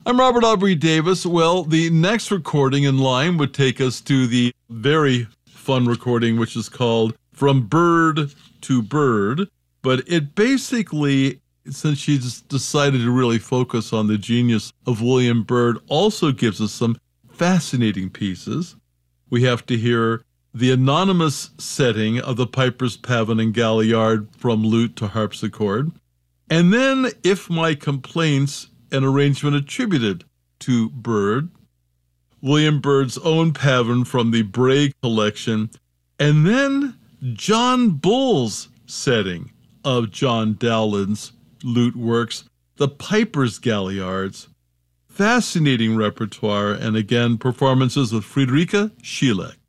I'm Robert Aubrey Davis. Well, the next recording in line would take us to the very fun recording, which is called From Bird to Bird. But it basically, since she's decided to really focus on the genius of William Byrd, also gives us some fascinating pieces. We have to hear the anonymous setting of the Piper's Pavin and Galliard from lute to harpsichord, and then If My Complaints, an arrangement attributed to Byrd, William Byrd's own pavin from the Bray collection, and then John Bull's setting of John Dowland's lute works, the Piper's Galliards. Fascinating repertoire, and again, performances with Friederike Schieleck.